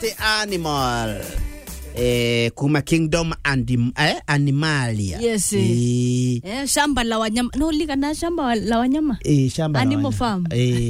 The Animal. Kuma Kingdom Animalia. Yes. Shamba la wanyama. No, liga na shamba la wanyama. Shamba la Animal wanyama. Farm.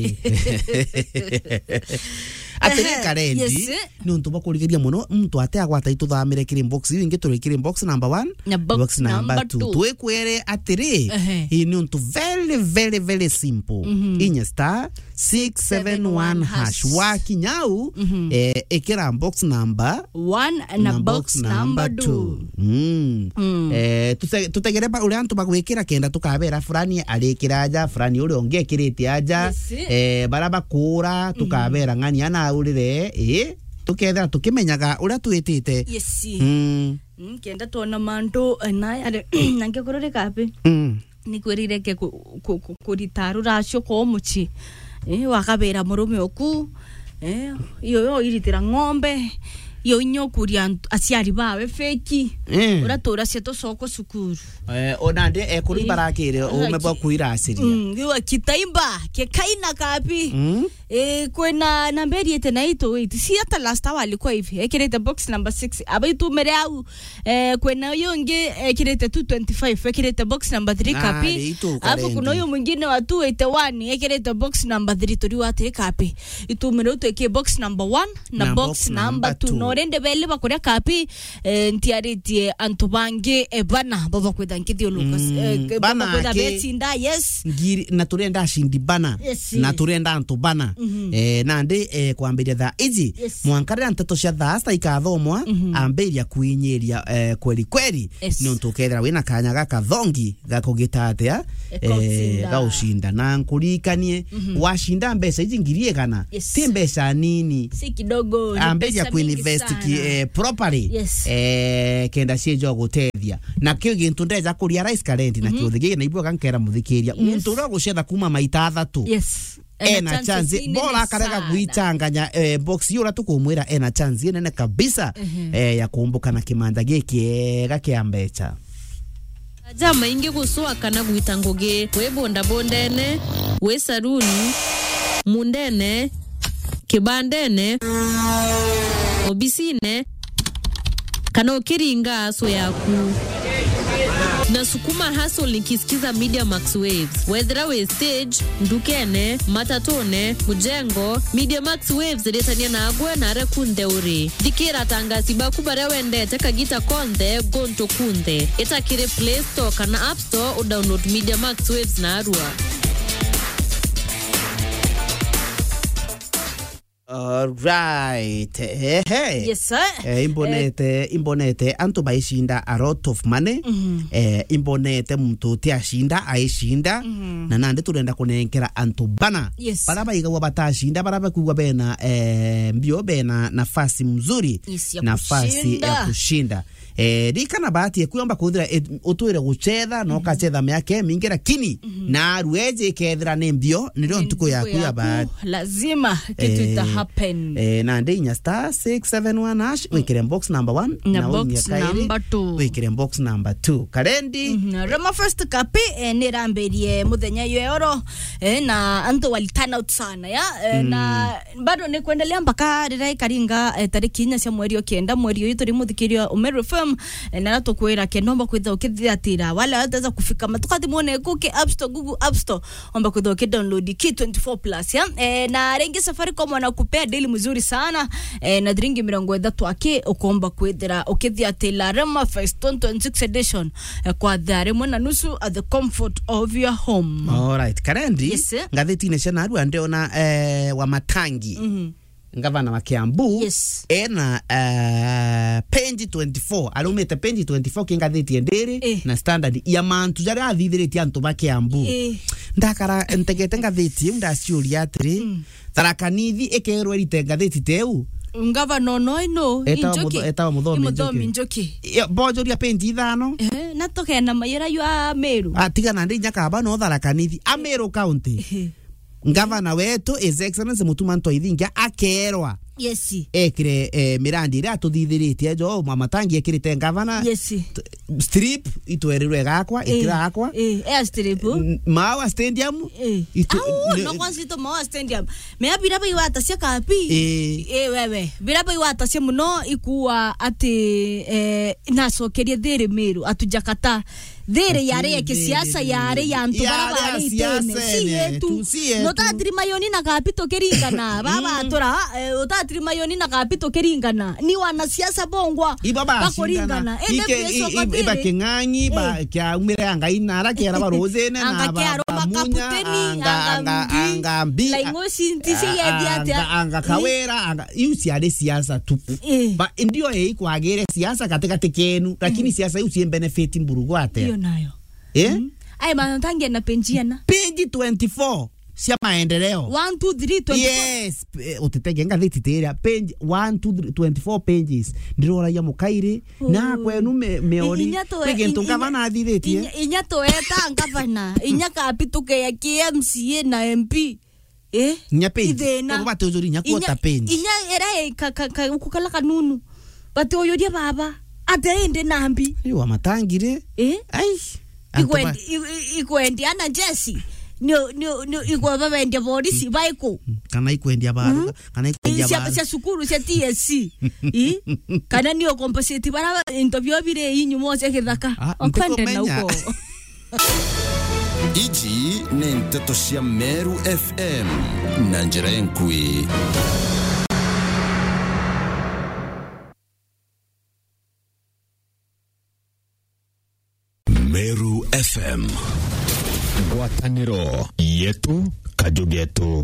Atereka rendi. Yes. Nuntu bakurikiria muno mtu ate agwata ituthamire kiri box ingi turi kiri box number 1 na box number 2 twekwere atiri nuntu very simple inya star 671 hash wakinyau ekera box number 1 na box number 2 tutegere ba uri antu bagwikira kenda tukabera fulani alikira aja fulani uri ongekirite aja baraba kura tukabera ngani ana urire tukethera tukimenyaga uria twitite yes kenda tona mandu na ade nange korore kapi ni kwirire ke kuritaru racio ko muchi wakabera murume oku yo iritira ng'ombe yo nyokuria aciari bawe feki uratura cieto soko sukuru onande kuri barakire umebwa kuirasiria ngiwa kitaimba ke kaina kapi kwena namberi ete na ito wait si hata last hour alikuwa hivi ekirete box number 6 abaitu mere au kwena yonge ekirete 225 ekirete box number 3 kapi hapo kuna yo mwingine wa 281 ekirete box number 3 turi wate kapi itu mere uteke box number 1 na box number 2 norende bele bakore kapi ntiaritie antubange bana baba kweda nkithio Lucas baba kweda betinda yes ngiri na turenda shindi bana na turenda antubana nande kwambiria tha iji mwankarira nteto cia thasta ikathomwa ambiria kuinyiria kweli ni ntukethera wina kanya gaka thongi gakugitatia gaushinda na nkurikanie washinda mbeca iji ngiri kana ti mbeca nini si kidogo ambiria kuinvest properly kenda ciejo gutethia na kio gintu ndeja kuria rice current na kio thigi na ibua kankera muthikiria muntu ro gucetha kuma maita 3 ena chance bora karega guitanganya box yura tukumwira ena chance nene kabisa ya kumbuka na kimanda giki gakia mbecha jama ingi guswa kana guitangoge we bonda bondene we saruni mundene kibandene obisine kana ukiringa aso yaku na sukuma hustle nikisikiza Media Max Waves whether we stage ndukene matatone mujengo Media Max Waves retania na agwe na rekunde uri dikira tangasi bakubare wende teka gita konde gonto kunde etakire Play Store kana App Store o download Media Max Waves na arua. Alright. Yes sir. Imbonete antu baishinda a lot of money. Imbonete mtu tiashinda aishinda na nande turenda kunenkera antu bana. Baraba igawa batashinda baraba kuwa bena mbio bena nafasi mzuri nafasi ya kushinda. Dikana bahati kuyomba kuthira utuire guchetha no kachetha myake mingira kini na rueje kethira nembio ndio ntuko yaku ya bahati lazima kitu ita happen na ndinya star 671 hash wikire box number 1 na box number 2 wikire box number 2 karendi Roma first kapi ni ramberie muthenya yoro na anto walitana out sana ya na bado ni kuendelea mpaka rirai karinga tariki 4 cia mweri okenda mweri uyu turi muthikirio Umeru FM na natukwira kenomba kwitha ukithiatira wala hataza kufika matukati muone kuke App Store Google App Store omba kwitha ukidownload K24 Plus ya na rengi Safaricom wanakupea deal mzuri sana na dringi 30 ake ukomba kwithira ukithiatira Rema Fest 26 edition kwa dhare mwana nusu at the comfort of your home. Alright karendi ngatheti ne cia naru andeona wa Matangi ngavana wa Kiambu ena page 24 alumete page 24 kingatheti endere na standard ya mantu jari athithiriti antu ba Kiambu ndakara ntegete ngatheti ndaciuria atiri tarakanithi ekerwe rite ngatheti teu ngavana no eta muthomi njoki bojoria page 5 na tokena mayira yu Ameru atiga na ndinya kaba no tarakanithi Ameru county ngavana wetu His Excellency Mutuma Ntoi Thingia akerwa Yes. Ekire mirandi ira tuthithiritie jo mamatangi ekirite ngavana. Yes. Strip itwerirwe gakwa ikira akwa. Air strip. Mawa stadium. No kwanzito Mawa stadium. Me abira ba iwata cia kapi. Wewe. Bira ba iwata cia muno ikuwa ati nacokerie thiri miru atujakata. Dere yare ya kisiasa yare ya antu barabara itene si yetu notatiri mayoni na kapito keringana baba atora otatiri mayoni na kapito keringana ni wana siasa bongwa bakoringana iba kinganyi ba kya umire anga inara kera barozene na anga mbi laingo sintisi yediatia anga kawera anga yusi yare siasa tupu ba ndio kwagere siasa katika tekenu lakini siasa yusi benefit mburugo ate nayo. Ai manatangia na penjiana. Page 24. Sia maendeleo. 1 2 3 24. Yes. Utitege ngatheti tera page 1 2 24 pages. Ndirora ya mukaire na kwenu meori. Pegento ngavana athireti. Inyato eta ngavana. Inyaka apituke ya KMCA na MP. Nyape. Bate ujuri nyakuota page. Inya era kukala kanunu. Bate oyodia baba. Atende nambi. Yo amatangire. Ai. Ikwendi ana Jesse. No ikwa baba ndia polisi baiko. Kana ikwendia baba. Kana ikwendia baba. Sia sukuru sia TSC. Kana niyo compensate bara interview bire inyu mose kithaka. Okwende na uko. Iji ni Nteto cia Meru FM na njira enkui. Meru FM. Ngwataniro yetu kajugetu.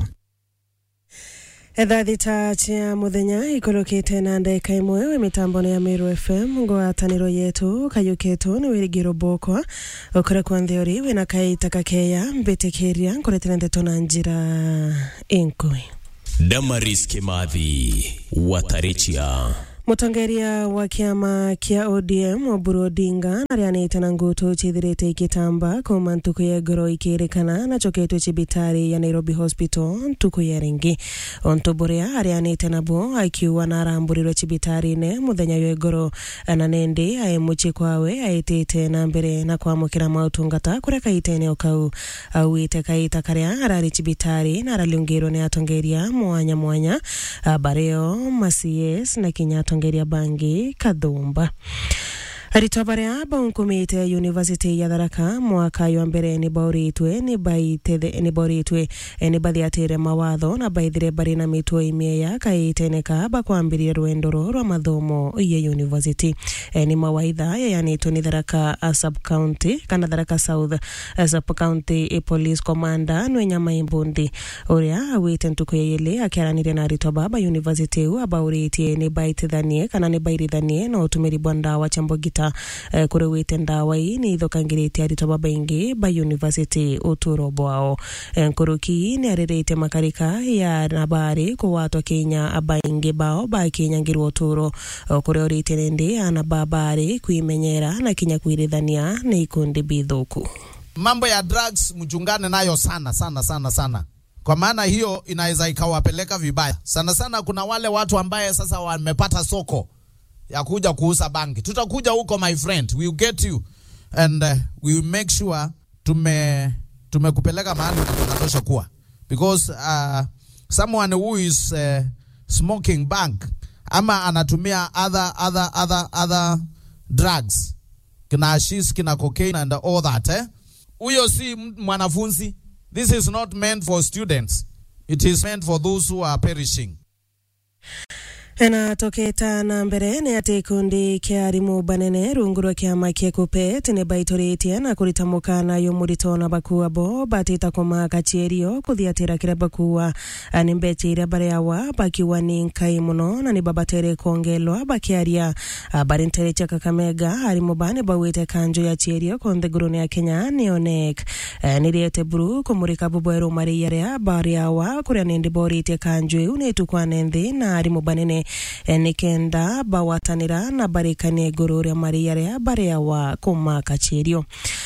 Thita cia muthenya ikolokete na ndeka imwe mitambo ya Meru FM ngwataniro yetu kayuketu ni wirigiro boko okora kwa ntheori wina kaita kakeya mbitekeria nkoretera ndeto na njira enkui. Damaris Kimathi Watarichia. Mutongeria wa kiama kia ODM Oburu Odinga narianite na ngutu chithirite ikitamba kuma ntuku ya goro ikirikana na choketu chibitari ya Nairobi Hospital ntuku ya ringi. Ontoborea arianite na bo akiwa na aramburiro chibitari ne muthenya ya goro ananende aemuchi kwawe aitete na mbere na kwamukira mautungata kureka itene okau awite kaita karia arari chibitari na araliungiro ne atongeria mwanya bareo Masies na Kinyato ngeria bangi Kadhumba. Aritobarea bonkumite University ya Tharaka mwaka yo mbere ni bauritwe ni bauritwe ni bathiatire mawatho na baithire bari na mitwo imieya kaiteneka bakwambiria rwendoro rwa mathomo ya university ni mawaitha yanitwo ni Tharaka sub county kana Tharaka South sub county police commander Nwenya Maimbundi uria awite ntuku yele akiaranire na Aritobaba University abauritie ni baitithanie kana ni bairithanie no utumiri bwanda wa Chambogita kure wite ndawa ni ithokangirite Aritobaba ingi ba university uturobo ao nkuruki ni aririte makarika ya nabari kuwatwa Kenya abaingi bao ba Kenya ngirwo turo kure orite nende ana babari kuimenyera na Kenya kuirithania ni ikundi bithuku. Mambo ya drugs mjungane nayo sana. Kwa maana hiyo inaweza ikawapeleka vibaya. Sana kuna wale watu ambaye sasa wamepata soko ya kuja kuuza bangi. Tutakuja huko my friend. We'll get you and we'll make sure tumekupeleka mahali unatosha kuwa. Because someone who is smoking bank ama anatumia other drugs. Kina hashish, kina cocaine and all that Uyo si mwanafunzi. This is not meant for students. It is meant for those who are perishing. Ena toketa na mbere ni ati kundi kia rimu banene rungurwa kia makia kupet ni baitoritia na kuritamuka na yomurito na bakua bo batita kuma kachierio kuthiatira kira bakua ni mbeche ira bareawa bakiwa ni nkai muno na ni babatere kuongelwa bakiaria barintere cha Kakamega arimu bane bawite kanjo ya chierio konde gurune ya Kenya ni onek niriete buru kumurika bubwero mariyarea bareawa kuria nindi borite kanjo unetukwa nende na arimu banene nikenda bawatanira na barikane gurure mariyarea bareawa kuma kachirio.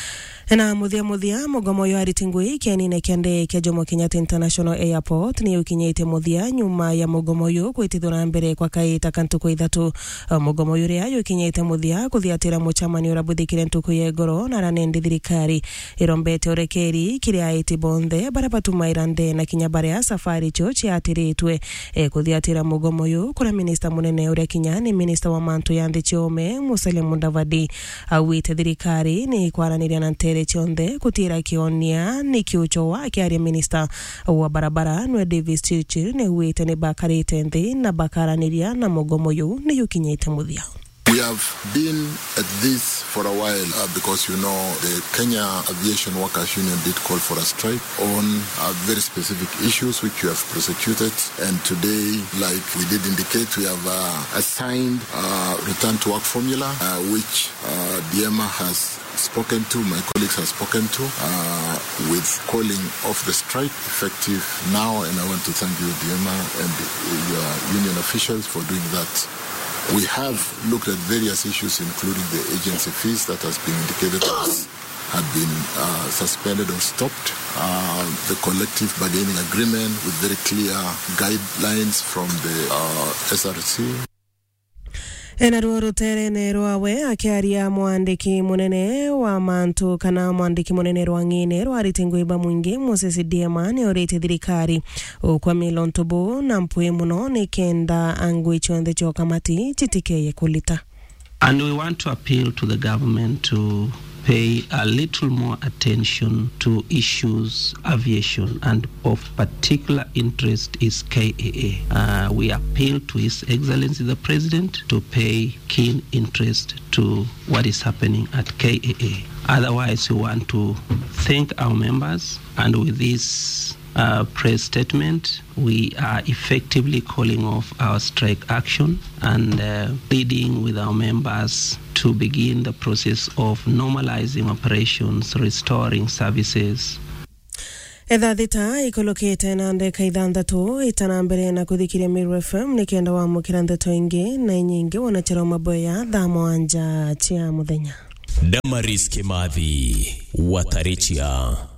Na muthia mugomo yo aritingui kianine kiande kia Jomo Kenyatta International Airport ni ukinyite muthia nyuma ya mugomo yo kwitithura mbere kwa kaita kantuku ithatu. Mugomo yo ria ukinyite muthia kuthiatira muchamani ura buthikire ntuku ye goro na ranendi thirikari irombete urekeri kiria iti bonthe barabatu irande na kinya baria safari church yatiritwe kuthiatira mugomo yo kura minister munene uria kinya ni minister wa mantu yandi chiome Musalia Mudavadi awite thirikari ni kwaraniria na ntere chonde kutira kionia ni kiucho wa kiaria minister wa barabara Nwe Davis Chirchir ne wite ne bakarite nthi na bakaraniria na mugomo yo ni yukinyite muthia. We have been at this for a while because, you know, the Kenya Aviation Workers Union did call for a strike on very specific issues which we have prosecuted. And today, like we did indicate, we have assigned return to work formula, which DEMA has spoken to, my colleagues have spoken to, with calling off the strike effective now. And I want to thank you, DEMA, and your union officials for doing that. We have looked at various issues, including the agency fees that has been indicated as had been suspended or stopped, the collective bargaining agreement with very clear guidelines from the SRC. Enaruo terene roawe akiaria mwandiki munene wa mantu kana mwandiki munene rwangine rwaritingwiba mwingi Moses Diema ni orete thirikari kwa milontobo na mpwe muno ni kenda angwe chonde chokamati chitikeye kulita. And we want to appeal to the government to pay a little more attention to issues aviation, and of particular interest is KAA. We appeal to His Excellency the President to pay keen interest to what is happening at KAA. Otherwise, we want to thank our members, and with this press statement, we are effectively calling off our strike action and pleading with our members to begin the process of normalizing operations, restoring services. Etha thita ikolokete na ndeka ithanthatu itanambere na kuthikiria Miru FM ni kenda wa mukira ndeto ingi na nyingi wanachera maboya thamo anja chia muthenya. Damaris Kimathi Watarichia.